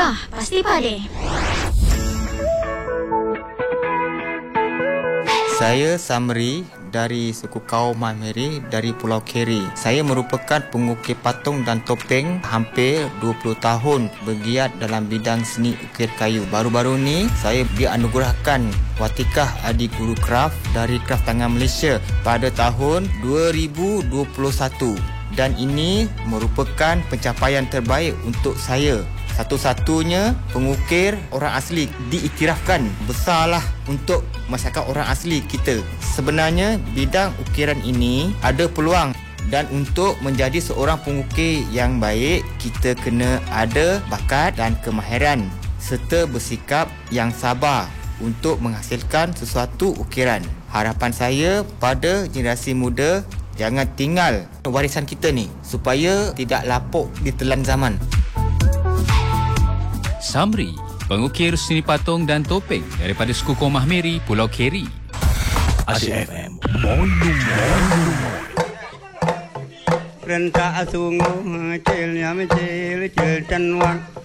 Mudah, pasti pandai. Saya Samri dari suku kaum Mahmeri dari Pulau Keri. Saya merupakan pengukir patung dan topeng hampir 20 tahun bergiat dalam bidang seni ukir kayu. Baru-baru ni saya dianugerahkan Watikah Adi Guru Kraft dari Kraft Tangan Malaysia pada tahun 2021. Dan ini merupakan pencapaian terbaik untuk saya. Satu-satunya pengukir orang asli diiktirafkan. Besarlah untuk masyarakat orang asli kita. Sebenarnya bidang ukiran ini ada peluang, dan untuk menjadi seorang pengukir yang baik, kita kena ada bakat dan kemahiran serta bersikap yang sabar untuk menghasilkan sesuatu ukiran. Harapan saya pada generasi muda, jangan tinggal warisan kita ni supaya tidak lapuk ditelan zaman. Samri, pengukir seni patung dan topeng daripada suku kaum Mahmeri, Pulau Keri. Asyik FM. Rentak sungguh, cil ya cil, cil dan wang.